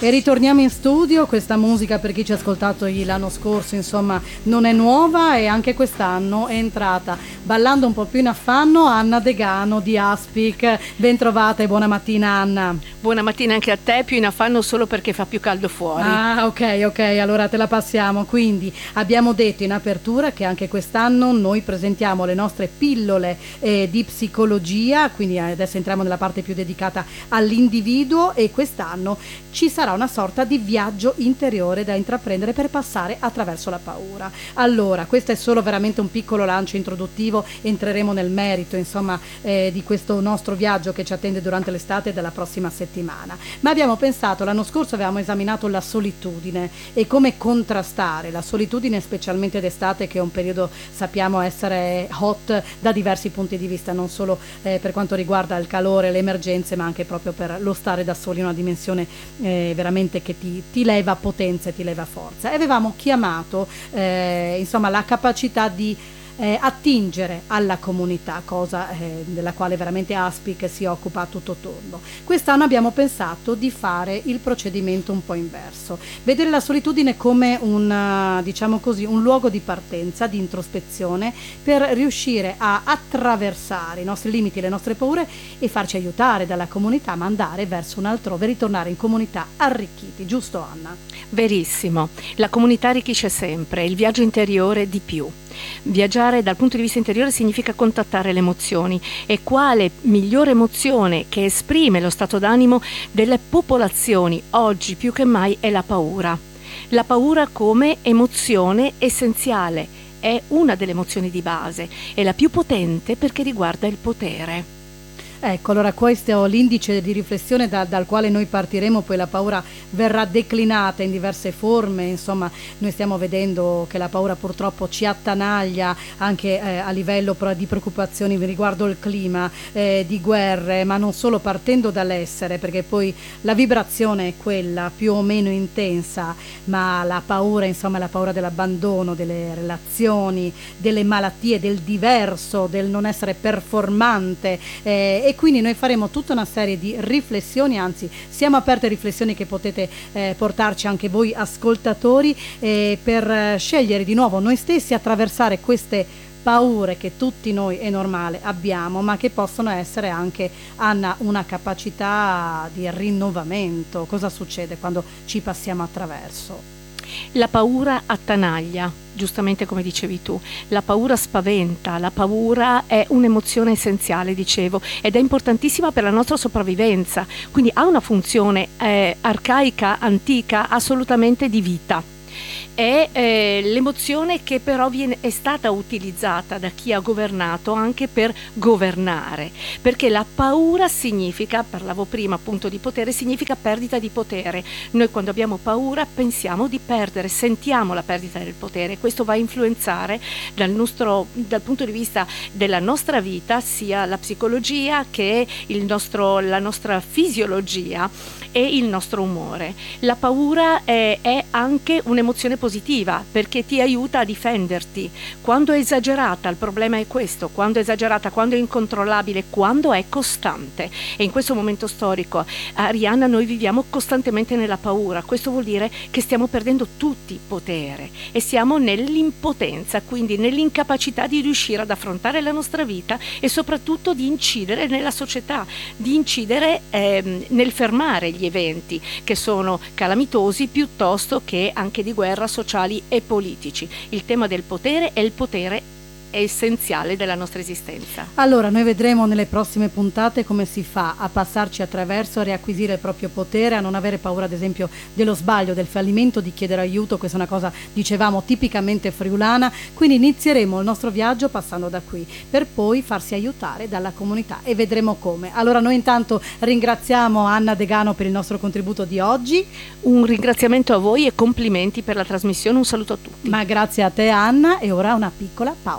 E ritorniamo in studio. Questa musica, per chi ci ha ascoltato l'anno scorso, insomma, non è nuova, e anche quest'anno è entrata ballando un po' più in affanno Anna Degano di Aspic. Ben trovata e buona mattina, Anna. Buona mattina anche a te, più in affanno solo perché fa più caldo fuori. Ah, ok, allora te la passiamo. Quindi abbiamo detto in apertura che anche quest'anno noi presentiamo le nostre pillole di psicologia, quindi adesso entriamo nella parte più dedicata all'individuo, e quest'anno ci sarà una sorta di viaggio interiore da intraprendere per passare attraverso la paura. Allora, questo è solo veramente un piccolo lancio introduttivo, entreremo nel merito, insomma, di questo nostro viaggio che ci attende durante l'estate della prossima settimana. Ma abbiamo pensato, l'anno scorso avevamo esaminato la solitudine e come contrastare la solitudine, specialmente d'estate, che è un periodo, sappiamo, essere hot da diversi punti di vista, non solo per quanto riguarda il calore, le emergenze, ma anche proprio per lo stare da soli, una dimensione veramente che ti leva potenza e ti leva forza. E avevamo chiamato insomma la capacità di attingere alla comunità, cosa della quale veramente Aspic si occupa a tutto tondo. Quest'anno abbiamo pensato di fare il procedimento un po' inverso, vedere la solitudine come diciamo così, un luogo di partenza, di introspezione, per riuscire a attraversare i nostri limiti, le nostre paure, e farci aiutare dalla comunità, ma andare verso un altrove, ritornare in comunità arricchiti, giusto, Anna? Verissimo, la comunità arricchisce sempre, il viaggio interiore di più. Viaggiare dal punto di vista interiore significa contattare le emozioni, e quale migliore emozione che esprime lo stato d'animo delle popolazioni oggi più che mai è la paura. La paura come emozione essenziale, è una delle emozioni di base, è la più potente perché riguarda il potere. Ecco, allora questo è l'indice di riflessione dal quale noi partiremo. Poi la paura verrà declinata in diverse forme, insomma noi stiamo vedendo che la paura purtroppo ci attanaglia anche a livello di preoccupazioni riguardo il clima, di guerre, ma non solo, partendo dall'essere, perché poi la vibrazione è quella più o meno intensa, ma la paura, insomma, è la paura dell'abbandono, delle relazioni, delle malattie, del diverso, del non essere performante, e quindi noi faremo tutta una serie di riflessioni, anzi siamo aperte a riflessioni che potete portarci anche voi ascoltatori, per scegliere di nuovo noi stessi, attraversare queste paure che tutti noi, è normale, abbiamo, ma che possono essere anche, Anna, una capacità di rinnovamento. Cosa succede quando ci passiamo attraverso? La paura attanaglia, giustamente come dicevi tu, la paura spaventa, la paura è un'emozione essenziale, dicevo, ed è importantissima per la nostra sopravvivenza, quindi ha una funzione arcaica, antica, assolutamente di vita. È l'emozione che però è stata utilizzata da chi ha governato anche per governare, perché la paura significa, parlavo prima appunto di potere, significa perdita di potere. Noi quando abbiamo paura pensiamo di perdere, sentiamo la perdita del potere. Questo va a influenzare dal punto di vista della nostra vita, sia la psicologia che la nostra fisiologia e il nostro umore. La paura è anche un'emozione positiva, perché ti aiuta a difenderti. Quando è esagerata, il problema è questo, quando è esagerata, quando è incontrollabile, quando è costante. E in questo momento storico, Arianna, noi viviamo costantemente nella paura. Questo vuol dire che stiamo perdendo tutti potere e siamo nell'impotenza, quindi nell'incapacità di riuscire ad affrontare la nostra vita e soprattutto di incidere nella società, di incidere nel fermare gli eventi che sono calamitosi, piuttosto che anche di guerra, sociali e politici. Il tema del potere è il potere è essenziale della nostra esistenza. Allora noi vedremo nelle prossime puntate come si fa a passarci attraverso, a riacquisire il proprio potere, a non avere paura ad esempio dello sbaglio, del fallimento, di chiedere aiuto. Questa è una cosa, dicevamo, tipicamente friulana. Quindi inizieremo il nostro viaggio passando da qui, per poi farsi aiutare dalla comunità, e vedremo come. Allora noi intanto ringraziamo Anna Degano per il nostro contributo di oggi. Un ringraziamento a voi e complimenti per la trasmissione, un saluto a tutti. Ma grazie a te, Anna, e ora una piccola pausa.